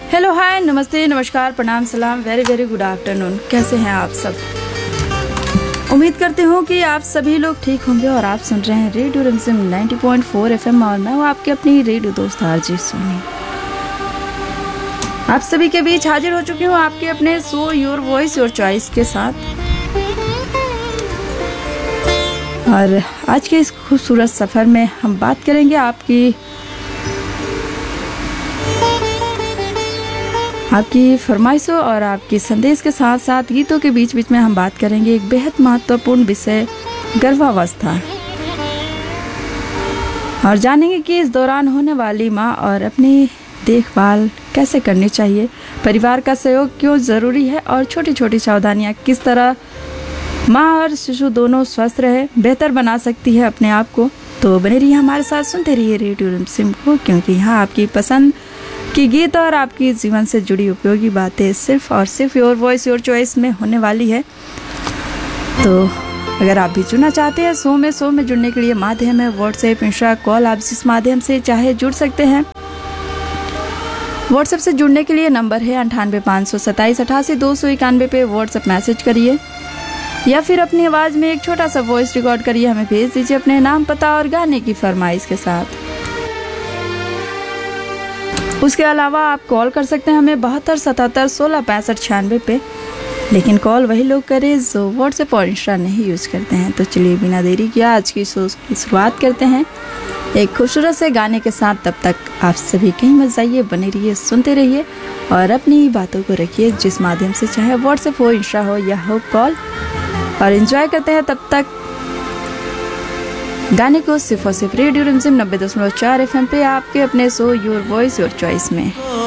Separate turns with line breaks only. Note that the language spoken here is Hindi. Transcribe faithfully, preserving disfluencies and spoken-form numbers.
हेलो, हाय, नमस्ते, नमस्कार, प्रणाम, सलाम, वेरी वेरी गुड आफ्टरनून। कैसे हैं आप सब? उम्मीद करते हूँ कि आप सभी लोग ठीक होंगे और आप सुन रहे हैं रेडियो रिमझिम नब्बे पॉइंट चार एफएम और मैं हूँ आपके अपनी रेडियो दोस्त आरजे सोनी। आप सभी के बीच हाजिर हो चुकी हूँ आपके अपने show your voice your choice के साथ। और आज के इस खूबसूरत सफ़र में हम बात करेंगे आपकी आपकी फरमाइशों और आपकी संदेश के साथ साथ गीतों के बीच बीच में हम बात करेंगे एक बेहद महत्वपूर्ण विषय गर्भावस्था, और जानेंगे कि इस दौरान होने वाली माँ और अपनी देखभाल कैसे करनी चाहिए, परिवार का सहयोग क्यों ज़रूरी है और छोटी छोटी सावधानियाँ किस तरह माँ और शिशु दोनों स्वस्थ रहे बेहतर बना सकती है अपने आप को। तो बने रहिए हमारे साथ, सुनते रहिए रेडियो रिमझिम को, क्योंकि यहाँ आपकी पसंद की गीत और आपकी जीवन से जुड़ी उपयोगी बातें सिर्फ और सिर्फ योर वॉइस योर चॉइस में होने वाली है। तो अगर आप भी जुड़ना चाहते हैं शो में शो में जुड़ने के लिए माध्यम है व्हाट्सएप, इंस्टा, कॉल। आप जिस माध्यम से चाहे जुड़ सकते हैं। व्हाट्सएप से जुड़ने के लिए नंबर है अंठानवे पाँच सौ सत्ताईस अठासी दो सौ इक्यानवे पे व्हाट्सएप मैसेज करिए या फिर अपनी आवाज़ में एक छोटा सा वॉइस रिकॉर्ड करिए, हमें भेज दीजिए अपने नाम, पता और गाने की फरमाइश के साथ। उसके अलावा आप कॉल कर सकते हैं हमें बहत्तर सतहत्तर सोलह पैंसठ छियानवे पे, लेकिन कॉल वही लोग करें जो व्हाट्सएप और इंस्टा नहीं यूज़ करते हैं। तो चलिए बिना देरी किया आज की शो की शुरुआत करते हैं एक खूबसूरत से गाने के साथ। तब तक आप सभी कहीं मत जाइए, बने रहिए, सुनते रहिए और अपनी बातों को रखिए जिस माध्यम से, चाहे व्हाट्सएप हो, इंस्टा हो या हो कॉल, और एंजॉय करते हैं तब तक गाने को सिर्फ और सिर्फ रेडियो रिमझिम नब्बे दशमलव चार एफ एम पे आपके अपने show your voice your choice में।